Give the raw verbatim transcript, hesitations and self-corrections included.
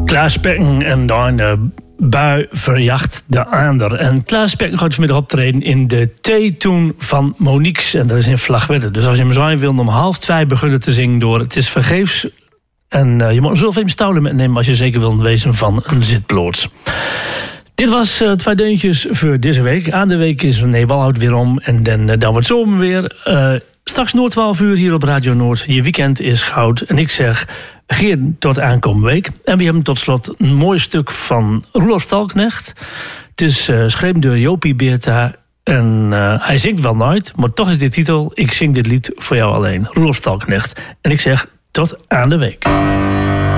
Klaas Spekken en dan uh, bui verjacht de ander. En Klaas Spekken gaat vanmiddag optreden in de theetoon van Monique's. En dat is in Vlagtwedde. Dus als je hem zo wil om half twee beginnen te zingen door Het is vergeefs. En uh, je moet zoveel stouwen metnemen als je zeker wil wezen van een zitplots. Dit was uh, twee deuntjes voor deze week. Aan de week is nee, Walhout weer om. En dan, uh, dan wordt zomer weer. Uh, straks Noord twaalf uur hier op Radio Noord. Je weekend is goud. En ik zeg, geer tot aankomende week. En we hebben tot slot een mooi stuk van Roelof Stalknecht. Het is uh, geschreven door Jopie Beerta. En uh, hij zingt wel nooit, maar toch is de titel Ik zing dit lied voor jou alleen. Roelof Stalknecht. En ik zeg, tot aan de week.